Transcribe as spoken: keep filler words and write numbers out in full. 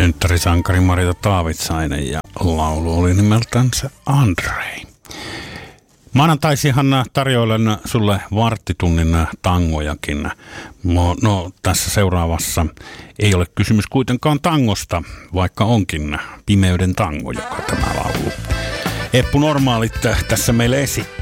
Synttärisankari Marita Taavitsainen ja laulu oli nimeltänsä Andrei. Maanantaisihan tarjoilen sulle varttitunnin tangojakin. No, no tässä seuraavassa ei ole kysymys kuitenkaan tangosta, vaikka onkin Pimeyden tango, joka tämä laulu Eppu Normaalit tässä meille esittää.